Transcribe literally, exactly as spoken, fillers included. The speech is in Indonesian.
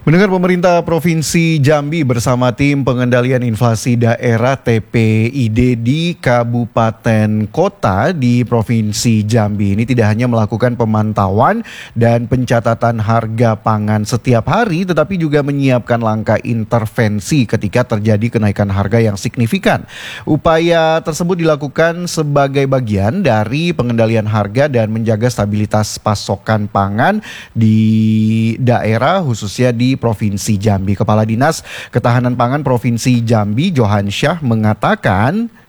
Mendengar pemerintah Provinsi Jambi bersama tim pengendalian inflasi daerah T P I D di Kabupaten Kota di Provinsi Jambi ini tidak hanya melakukan pemantauan dan pencatatan harga pangan setiap hari, tetapi juga menyiapkan langkah intervensi ketika terjadi kenaikan harga yang signifikan. Upaya tersebut dilakukan sebagai bagian dari pengendalian harga dan menjaga stabilitas pasokan pangan di daerah, khususnya di Provinsi Jambi. Kepala Dinas Ketahanan Pangan Provinsi Jambi, Johan Syah, mengatakan